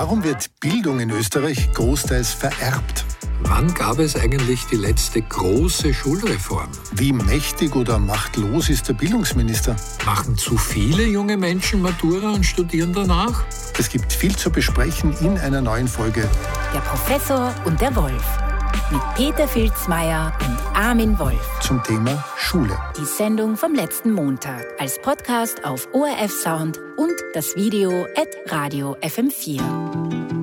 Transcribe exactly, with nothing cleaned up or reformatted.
Warum wird Bildung in Österreich großteils vererbt? Wann gab es eigentlich die letzte große Schulreform? Wie mächtig oder machtlos ist der Bildungsminister? Machen zu viele junge Menschen Matura und studieren danach? Es gibt viel zu besprechen in einer neuen Folge. Der Professor und der Wolf. Mit Peter Filzmeier und Armin Wolf. Zum Thema Schule. Die Sendung vom letzten Montag. Als Podcast auf O R F Sound und das Video at Radio F M vier.